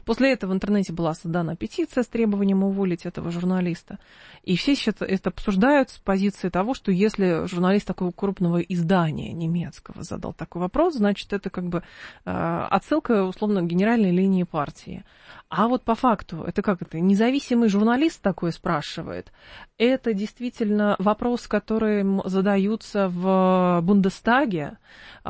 После этого в интернете была создана петиция с требованием уволить этого журналиста. И все сейчас это обсуждают с позиции того, что если журналист такого крупного издания немецкого задал такой вопрос, значит, это как бы отсылка, условно, к генеральной линии партии. А вот по факту, это как это, независимый журналист такой спрашивает, это действительно вопрос, который задаются в Бундестаге,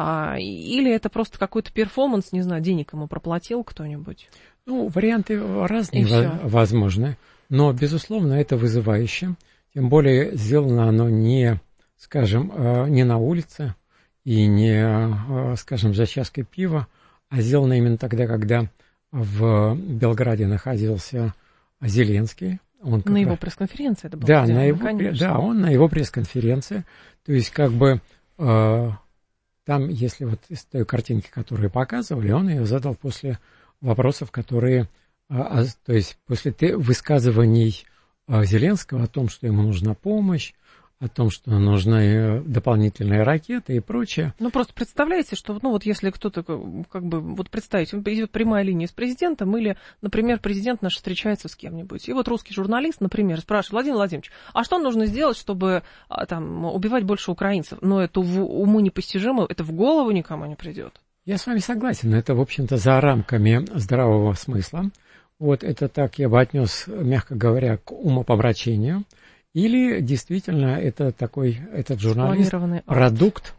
или это просто какой-то перформанс, не знаю, денег ему проплатил кто-нибудь? Ну, варианты разные возможны, но, безусловно, это вызывающе. Тем более сделано оно не, скажем, не на улице и не, скажем, за чашкой пива, а сделано именно тогда, когда в Белграде находился Зеленский. Он на его пресс-конференции это было да, сделано, конечно. Да, он на его пресс-конференции. То есть, как бы, там, если вот из той картинки, которую показывали, он ее задал после вопросов, которые, то есть, после высказываний Зеленского о том, что ему нужна помощь, о том, что нужны дополнительные ракеты и прочее. Ну, просто представляете, что, ну, вот если кто-то, как бы, вот представьте, идет прямая линия с президентом, или, например, президент наш встречается с кем-нибудь, и вот русский журналист, например, спрашивает: Владимир Владимирович, а что нужно сделать, чтобы, там, убивать больше украинцев? Но это уму непостижимо, это в голову никому не придет. Я с вами согласен, это, в общем-то, за рамками здравого смысла. Вот это так я бы отнес, мягко говоря, к умопомрачению. Или действительно это такой, этот журналист, продукт,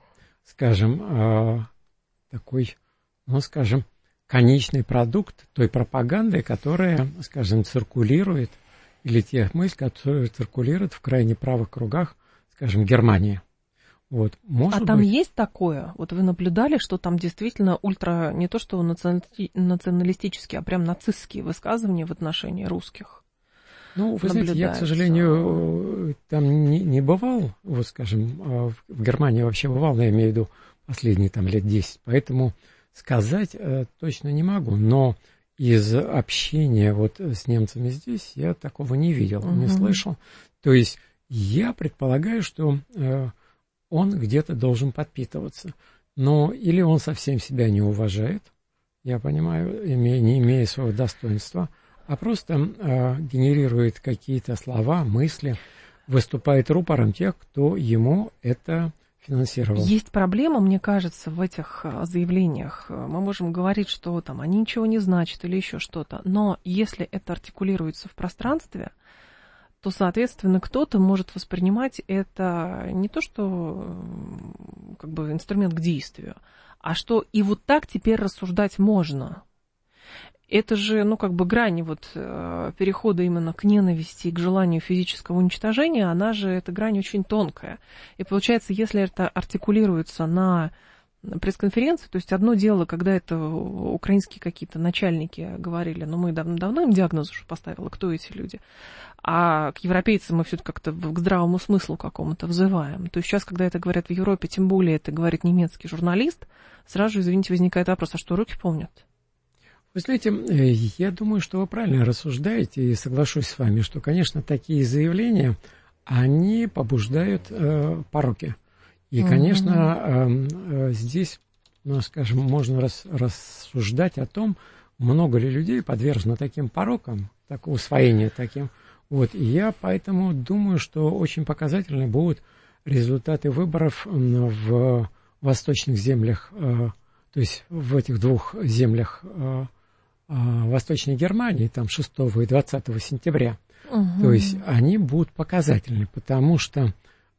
скажем, такой, ну, скажем, конечный продукт той пропаганды, которая, скажем, циркулирует, или тех мыслей, которые циркулируют в крайне правых кругах, скажем, Германии. Вот, может там быть... есть такое? Вот вы наблюдали, что там действительно ультра, не то что националистические, а прям нацистские высказывания в отношении русских? Ну, вы знаете, я, к сожалению, там не бывал, вот, скажем, в Германии вообще бывал, но я имею в виду последние там лет 10, поэтому сказать точно не могу, но из общения вот с немцами здесь я такого не видел, не слышал. То есть я предполагаю, что он где-то должен подпитываться, но или он совсем себя не уважает, я понимаю, не имея своего достоинства, а просто генерирует какие-то слова, мысли, выступает рупором тех, кто ему это финансировал. Есть проблема, мне кажется, в этих заявлениях. Мы можем говорить, что там они ничего не значат или еще что-то, но если это артикулируется в пространстве, то, соответственно, кто-то может воспринимать это не то, что как бы инструмент к действию, а что и вот так теперь рассуждать можно. Это же, ну, как бы грань вот перехода именно к ненависти, к желанию физического уничтожения, она же, эта грань очень тонкая. И получается, если это артикулируется на пресс-конференции, то есть одно дело, когда это украинские какие-то начальники говорили, но мы давно им диагноз уже поставили, кто эти люди, а к европейцам мы все-таки как-то к здравому смыслу какому-то взываем. То есть сейчас, когда это говорят в Европе, тем более это говорит немецкий журналист, сразу же, извините, возникает вопрос, а что руки помнят? Вы знаете, я думаю, что вы правильно рассуждаете, и соглашусь с вами, что, конечно, такие заявления, они побуждают пороки. И, конечно, здесь, ну, скажем, можно рассуждать о том, много ли людей подвержено таким порокам, такому усвоению таким. Вот, и я поэтому думаю, что очень показательны будут результаты выборов в восточных землях, то есть в этих двух землях Восточной Германии, там 6 и 20 сентября. То есть они будут показательны, потому что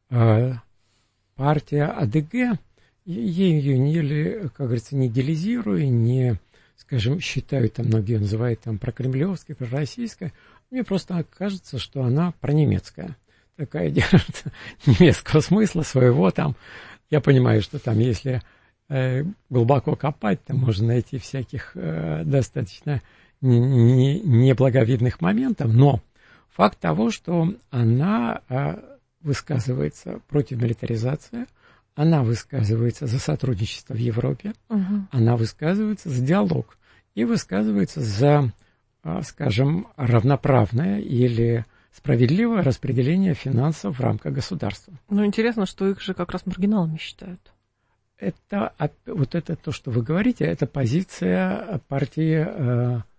партия АДГ, я ее не, как говорится, не идеализирую, не, скажем, считаю, там многие называют там прокремлевской, пророссийской. Мне просто кажется, что она пронемецкая. Такая держится немецкого смысла своего там. Я понимаю, что там, если глубоко копать, там можно найти всяких достаточно неблаговидных моментов, но факт того, что она высказывается против милитаризации, она высказывается за сотрудничество в Европе, она высказывается за диалог и высказывается за, скажем, равноправное или справедливое распределение финансов в рамках государства. Ну, интересно, что их же как раз маргиналами считают. Это, вот это то, что вы говорите, это позиция партии